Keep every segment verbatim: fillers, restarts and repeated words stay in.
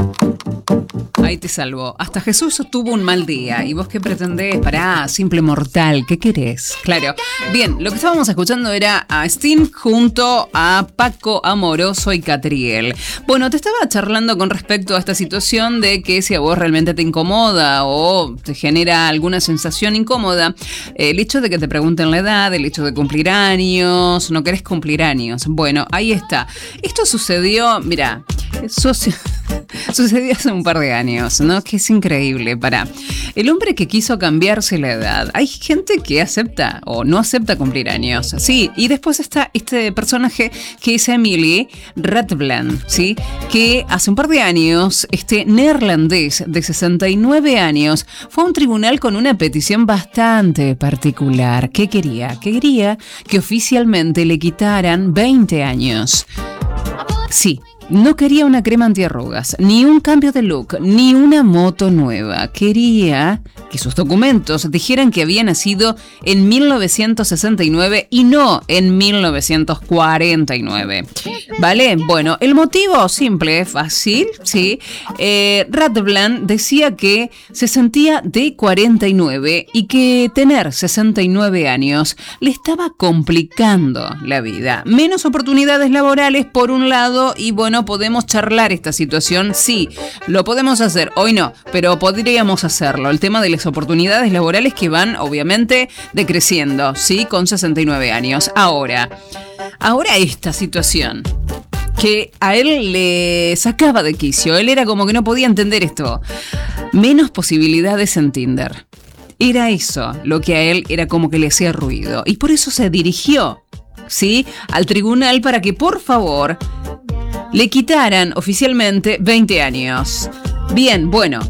Ahí te salvó. Hasta Jesús tuvo un mal día. ¿Y vos qué pretendés? Pará, simple mortal. ¿Qué querés? Claro. Bien, lo que estábamos escuchando era a Sting junto a Paco Amoroso y Catriel. Bueno, te estaba charlando con respecto a esta situación de que si a vos realmente te incomoda o te genera alguna sensación incómoda, el hecho de que te pregunten la edad, el hecho de cumplir años, no querés cumplir años. Bueno, ahí está. Esto sucedió, mira, socio... Sucedió hace un par de años, ¿no? Que es increíble. Para el hombre que quiso cambiarse la edad, hay gente que acepta o no acepta cumplir años, sí. Y después está este personaje que es Emily Ratbland, sí, que hace un par de años, este neerlandés de sesenta y nueve años fue a un tribunal con una petición bastante particular. ¿Qué quería? Quería que oficialmente le quitaran veinte años. Sí. No quería una crema antiarrugas, ni un cambio de look, ni una moto nueva. Quería que sus documentos dijeran que había nacido en mil novecientos sesenta y nueve y no en mil novecientos cuarenta y nueve. ¿Vale? Bueno, el motivo simple, fácil, ¿sí? Eh, Ratbland decía que se sentía de cuarenta y nueve y que tener sesenta y nueve años le estaba complicando la vida. Menos oportunidades laborales por un lado y bueno, podemos charlar esta situación, sí, lo podemos hacer, hoy no, pero podríamos hacerlo. El tema de las oportunidades laborales que van, obviamente, decreciendo, sí, con sesenta y nueve años. Ahora, ahora esta situación que a él le sacaba de quicio, él era como que no podía entender esto. Menos posibilidades en Tinder. Era eso, lo que a él era como que le hacía ruido. Y por eso se dirigió, ¿sí?, al tribunal para que, por favor, le quitaran oficialmente veinte años. Bien, bueno,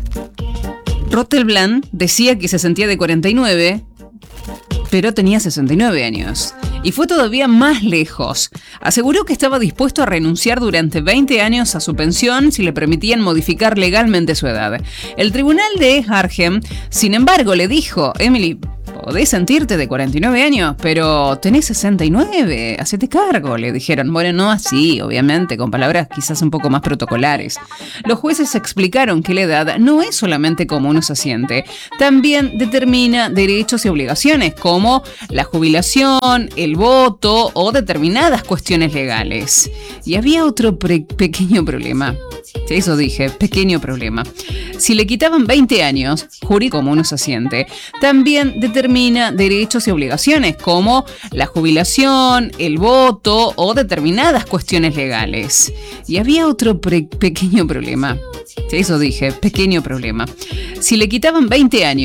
Ratbland decía que se sentía de cuarenta y nueve, pero tenía sesenta y nueve años. Y fue todavía más lejos. Aseguró que estaba dispuesto a renunciar durante veinte años a su pensión si le permitían modificar legalmente su edad. El tribunal de Arnhem, sin embargo, le dijo: Emily, podés sentirte de cuarenta y nueve años, pero tenés sesenta y nueve, hacete cargo, le dijeron. Bueno, no así, obviamente, con palabras quizás un poco más protocolares. Los jueces explicaron que la edad no es solamente como uno se siente, también determina derechos y obligaciones, como la jubilación, el voto o determinadas cuestiones legales. Y había otro pre- pequeño problema. Eso dije, pequeño problema. Si le quitaban veinte años, jurídico como uno se siente, también determina derechos y obligaciones como la jubilación, el voto o determinadas cuestiones legales. Y había otro pre- pequeño problema. Eso dije, pequeño problema. Si le quitaban veinte años,